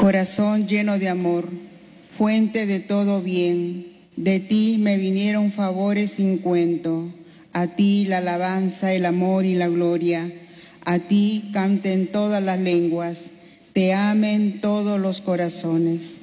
Corazón lleno de amor, fuente de todo bien, de ti me vinieron favores sin cuento. A ti la alabanza, el amor y la gloria. A ti canten todas las lenguas, te amen todos los corazones.